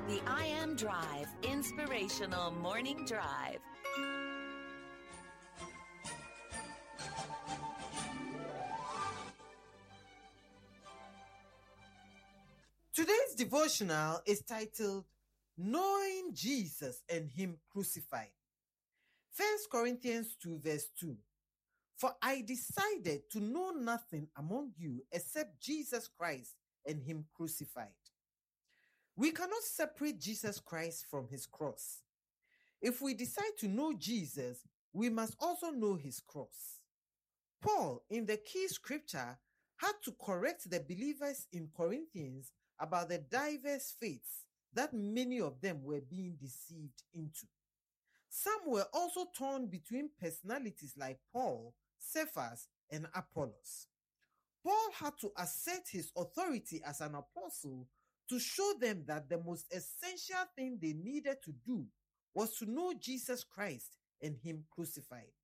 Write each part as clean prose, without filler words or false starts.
The I Am Drive, Inspirational Morning Drive. Today's devotional is titled, Knowing Jesus and Him Crucified. 1 Corinthians 2 verse 2. For I decided to know nothing among you except Jesus Christ and Him crucified. We cannot separate Jesus Christ from His cross. If we decide to know Jesus, we must also know His cross. Paul, in the key scripture, had to correct the believers in Corinthians about the diverse faiths that many of them were being deceived into. Some were also torn between personalities like Paul, Cephas, and Apollos. Paul had to assert his authority as an apostle to show them that the most essential thing they needed to do was to know Jesus Christ and Him crucified.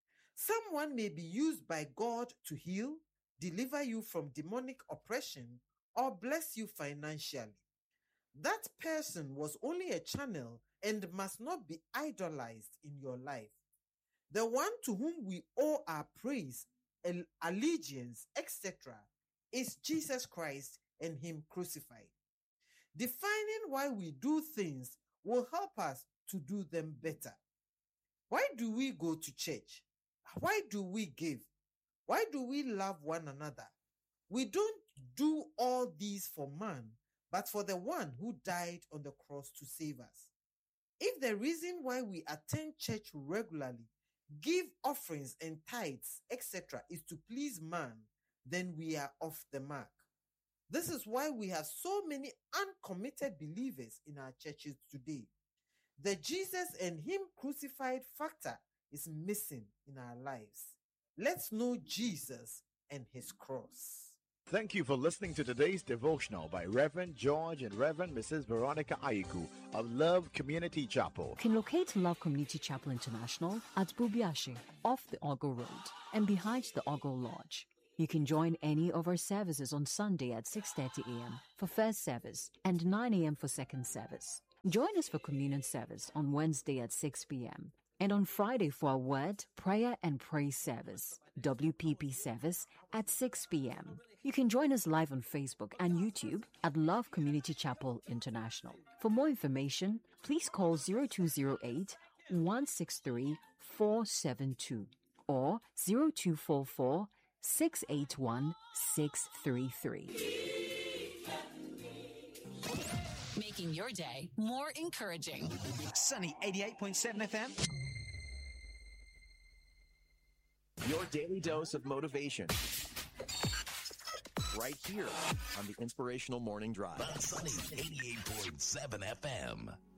Someone may be used by God to heal, deliver you from demonic oppression, or bless you financially. That person was only a channel and must not be idolized in your life. The one to whom we owe our praise, allegiance, etc., is Jesus Christ and Him crucified. Defining why we do things will help us to do them better. Why do we go to church? Why do we give? Why do we love one another? We don't do all these for man, but for the one who died on the cross to save us. If the reason why we attend church regularly, give offerings and tithes, etc., is to please man, then we are off the mark. This is why we have so many uncommitted believers in our churches today. The Jesus and Him crucified factor is missing in our lives. Let's know Jesus and His cross. Thank you for listening to today's devotional by Reverend George and Reverend Mrs. Veronica Aiku of Love Community Chapel. You can locate Love Community Chapel International at Bubiashi, off the Ogo Road and behind the Ogo Lodge. You can join any of our services on Sunday at 6:30 a.m. for first service and 9 a.m. for second service. Join us for communion service on Wednesday at 6 p.m. and on Friday for our word, prayer and praise service, WPP service at 6 p.m. You can join us live on Facebook and YouTube at Love Community Chapel International. For more information, please call 0208 163 472 or 0244 681 633. Making your day more encouraging. Sunny 88.7 FM. Your daily dose of motivation. Right here on the Inspirational Morning Drive. On Sunny 88.7 FM.